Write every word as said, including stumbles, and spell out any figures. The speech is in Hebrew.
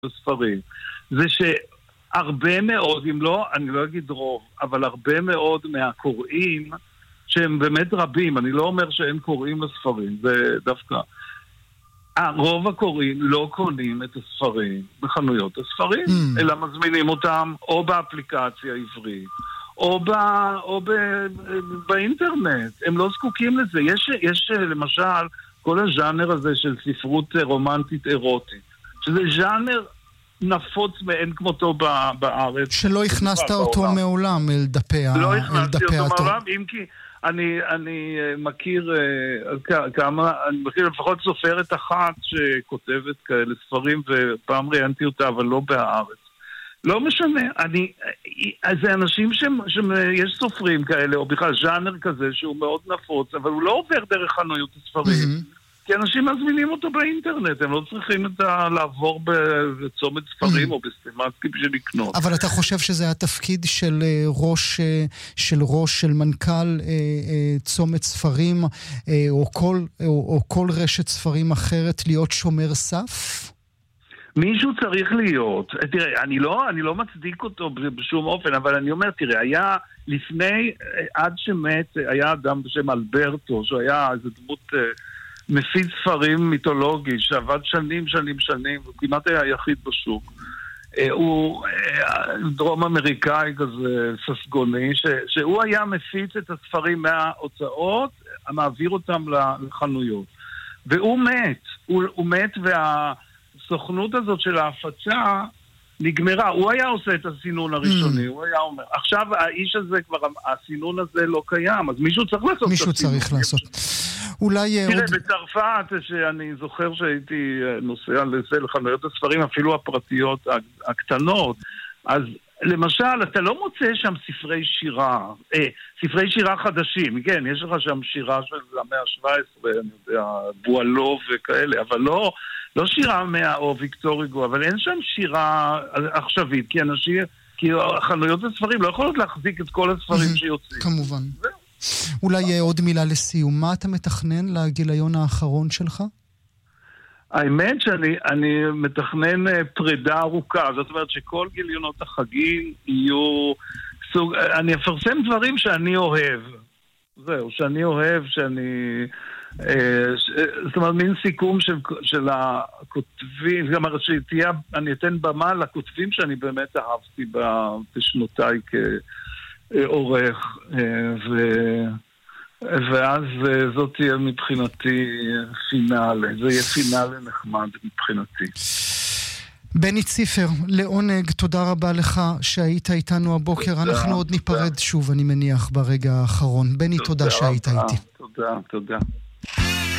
בספרים, זה שהרבה מאוד, אם לא, אני לא אגיד רוב, אבל הרבה מאוד מהקוראים, שהם באמת רבים, אני לא אומר שאין קוראים לספרים, זה דווקא, הרוב הקוראים לא קונים את הספרים בחנויות הספרים, mm. אלא מזמינים אותם או באפליקציה העברית, או, ב, או ב, באינטרנט. הם לא זקוקים לזה. יש, יש למשל כל הז'אנר הזה של ספרות רומנטית אירוטית, שזה ז'אנר נפוץ מאין כמותו בארץ. שלא הכנסת אותו בעולם. מעולם אל דפי התור. לא הכנסתי אותו מעולם, אם כי אני, אני מכיר כמה, אני מכיר לפחות סופרת אחת שכותבת כאלה ספרים, ופעם ראיינתי אותה, אבל לא בארץ. לא משנה, אני, זה אנשים שיש סופרים כאלה, או בכלל ז'אנר כזה שהוא מאוד נפוץ, אבל הוא לא עובר דרך חנויות הספרים. Mm-hmm. כי אנשים מזמינים אותו באינטרנט, הם לא צריכים את ה... לעבור בצומת ספרים או בסטימצקי בשביל לקנות. אבל אתה חושב שזה התפקיד של ראש, של ראש, של מנכ"ל צומת ספרים, או כל, או, או כל רשת ספרים אחרת, להיות שומר סף? מישהו צריך להיות. תראה, אני לא, אני לא מצדיק אותו בשום אופן, אבל אני אומר, תראה, היה לפני, עד שמת, היה אדם בשם אלברטו, שהוא היה איזה דמות מפיץ ספרים מיתולוגי, שעבד שנים, שנים, שנים, הוא כמעט היה היחיד בשוק. הוא דרום אמריקאי כזה, ססגוני, ש, שהוא היה מפיץ את הספרים מההוצאות, מעביר אותם לחנויות. והוא מת, הוא, הוא מת והסוכנות הזאת של ההפצה נגמרה. הוא היה עושה את הסינון הראשוני, הוא היה אומר. עכשיו האיש הזה כבר, הסינון הזה לא קיים, אז מישהו צריך לעשות את הסינון. מישהו צריך לעשות. אולי... תראה, בצרפת, שאני זוכר שהייתי נוסע לזה, לחנויות הספרים, אפילו הפרטיות הקטנות, אז למשל, אתה לא מוצא שם ספרי שירה, אה, ספרי שירה חדשים, כן, יש לך שם שירה של המאה ה-שבע עשרה, אני יודע, בואלוב וכאלה, אבל לא, לא שירה מאה או ויקטור הוגו, אבל אין שם שירה עכשווית, כי אנשים, כי חנויות הספרים לא יכולות להחזיק את כל הספרים שיוצאים. כמובן. אולי עוד מילה לסיום, מה אתה מתכנן לגיליון האחרון שלך? האמת שאני אני מתכנן פרידה ארוכה, זאת אומרת שכל גיליונות החגים יהיו סוג, אני אפרסם דברים שאני אוהב, זהו, שאני אוהב, שאני, אה, ש, זאת אומרת, מין סיכום של, של הכותבים, גם שתהיה, אני אתן במה לכותבים שאני באמת אהבתי בשנותיי כעורך, ו... ואז זאת תהיה מבחינתי פינאלה, זה יהיה פינאלה נחמד מבחינתי. בני ציפר, לעונג, תודה רבה לך שהיית איתנו הבוקר, תודה, אנחנו עוד תודה. ניפרד שוב אני מניח ברגע האחרון. בני, תודה, תודה שהיית איתי. תודה, תודה.